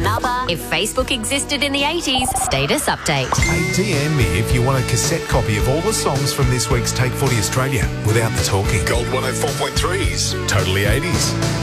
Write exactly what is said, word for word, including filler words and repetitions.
another. If Facebook existed in the eighties, status update. Hey, D M me if you want a cassette copy of all the songs from this week's Take Footy Australia without the talking. Gold one oh four point three's Totally eighties.